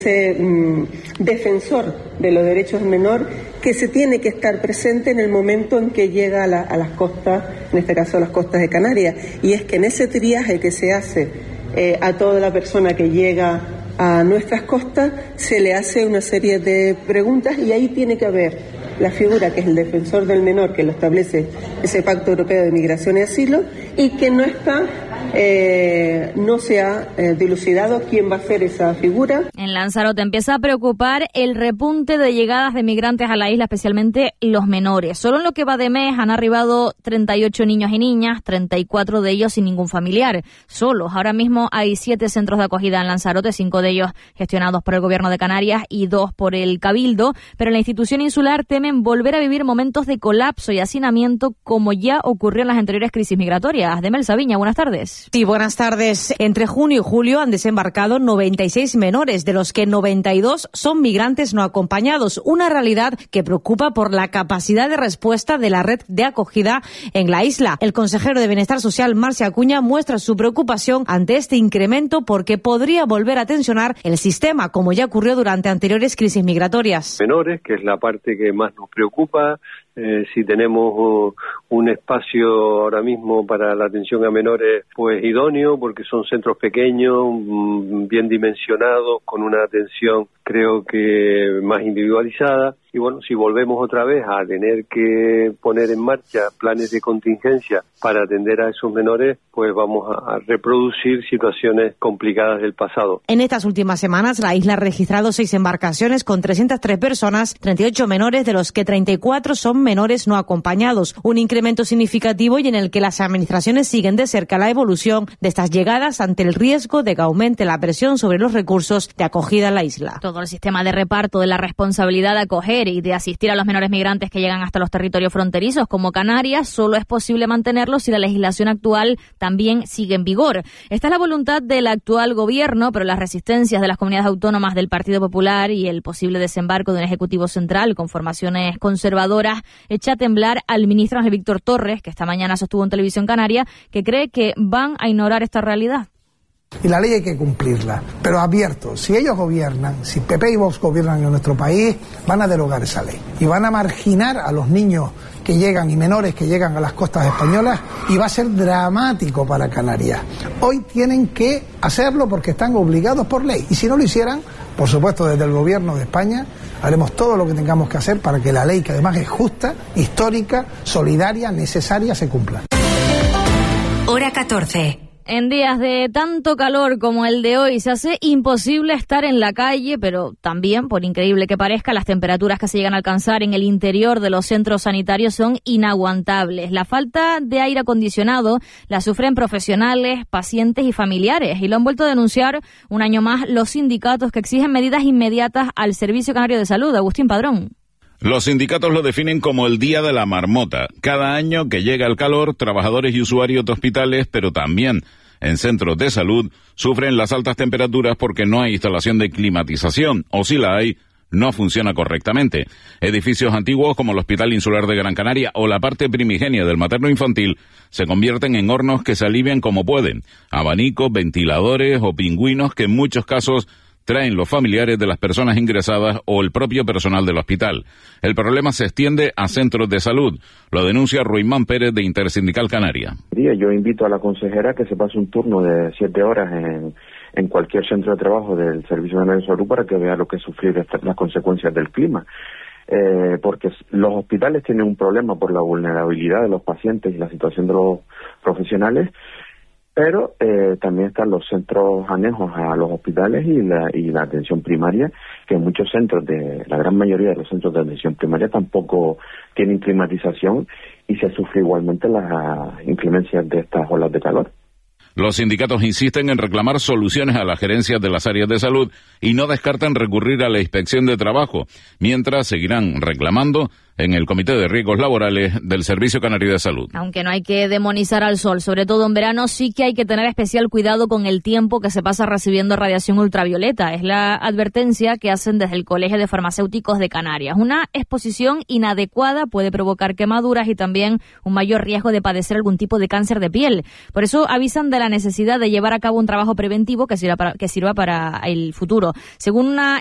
ese defensor de los derechos del menor que se tiene que estar presente en el momento en que llega a las costas, en este caso a las costas de Canarias, y es que en ese triaje que se hace a toda la persona que llega a nuestras costas se le hace una serie de preguntas y ahí tiene que haber la figura que es el defensor del menor, que lo establece ese Pacto Europeo de Migración y Asilo, y que no está no se ha dilucidado quién va a ser esa figura. En Lanzarote empieza a preocupar el repunte de llegadas de migrantes a la isla, especialmente los menores. Solo en lo que va de mes han arribado 38 niños y niñas, 34 de ellos sin ningún familiar. Solos. Ahora mismo hay 7 centros de acogida en Lanzarote, 5 de ellos gestionados por el Gobierno de Canarias y 2 por el Cabildo. Pero en la institución insular temen volver a vivir momentos de colapso y hacinamiento como ya ocurrió en las anteriores crisis migratorias. Demel Sabiña, buenas tardes. Sí, buenas tardes. Entre junio y julio han desembarcado 96 menores, de los que 92 son migrantes no acompañados. Una realidad que preocupa por la capacidad de respuesta de la red de acogida en la isla. El consejero de Bienestar Social, Marcia Acuña, muestra su preocupación ante este incremento porque podría volver a tensionar el sistema, como ya ocurrió durante anteriores crisis migratorias. Menores, que es la parte que más nos preocupa. Si tenemos un espacio ahora mismo para la atención a menores, pues idóneo, porque son centros pequeños, bien dimensionados, con una atención creo que más individualizada. Y bueno, si volvemos otra vez a tener que poner en marcha planes de contingencia para atender a esos menores, pues vamos a reproducir situaciones complicadas del pasado. En estas últimas semanas, la isla ha registrado 6 embarcaciones con 303 personas, 38 menores, de los que 34 son menores no acompañados. Un incremento significativo y en el que las administraciones siguen de cerca la evolución de estas llegadas ante el riesgo de que aumente la presión sobre los recursos de acogida en la isla. Todo el sistema de reparto de la responsabilidad de acoger y de asistir a los menores migrantes que llegan hasta los territorios fronterizos como Canarias solo es posible mantenerlo si la legislación actual también sigue en vigor. Esta es la voluntad del actual gobierno, pero las resistencias de las comunidades autónomas del Partido Popular y el posible desembarco de un ejecutivo central con formaciones conservadoras echa a temblar al ministro Ángel Víctor Torres, que esta mañana sostuvo en Televisión Canaria, que cree que van a ignorar esta realidad. Y la ley hay que cumplirla, pero abierto. Si ellos gobiernan, si PP y Vox gobiernan en nuestro país, van a derogar esa ley. Y van a marginar a los niños que llegan y menores que llegan a las costas españolas y va a ser dramático para Canarias. Hoy tienen que hacerlo porque están obligados por ley. Y si no lo hicieran, por supuesto desde el gobierno de España, haremos todo lo que tengamos que hacer para que la ley, que además es justa, histórica, solidaria, necesaria, se cumpla. Hora 14. En días de tanto calor como el de hoy se hace imposible estar en la calle, pero también, por increíble que parezca, las temperaturas que se llegan a alcanzar en el interior de los centros sanitarios son inaguantables. La falta de aire acondicionado la sufren profesionales, pacientes y familiares, y lo han vuelto a denunciar un año más los sindicatos que exigen medidas inmediatas al Servicio Canario de Salud. Agustín Padrón. Los sindicatos lo definen como el Día de la Marmota. Cada año que llega el calor, trabajadores y usuarios de hospitales, pero también en centros de salud, sufren las altas temperaturas porque no hay instalación de climatización, o si la hay, no funciona correctamente. Edificios antiguos como el Hospital Insular de Gran Canaria o la parte primigenia del materno infantil se convierten en hornos que se alivian como pueden. Abanicos, ventiladores o pingüinos que en muchos casos traen los familiares de las personas ingresadas o el propio personal del hospital. El problema se extiende a centros de salud. Lo denuncia Ruimán Pérez de Intersindical Canaria. Yo invito a la consejera que se pase un turno de 7 horas en cualquier centro de trabajo del Servicio Canario de Salud para que vea lo que es sufrir las consecuencias del clima. Porque los hospitales tienen un problema por la vulnerabilidad de los pacientes y la situación de los profesionales, pero también están los centros anejos a los hospitales y la atención primaria, que en muchos centros, la gran mayoría de los centros de atención primaria tampoco tienen climatización y se sufre igualmente las inclemencias de estas olas de calor. Los sindicatos insisten en reclamar soluciones a las gerencias de las áreas de salud y no descartan recurrir a la inspección de trabajo, mientras seguirán reclamando en el Comité de Riesgos Laborales del Servicio Canario de Salud. Aunque no hay que demonizar al sol, sobre todo en verano, sí que hay que tener especial cuidado con el tiempo que se pasa recibiendo radiación ultravioleta. Es la advertencia que hacen desde el Colegio de Farmacéuticos de Canarias. Una exposición inadecuada puede provocar quemaduras y también un mayor riesgo de padecer algún tipo de cáncer de piel. Por eso avisan de la necesidad de llevar a cabo un trabajo preventivo que sirva para el futuro. Según una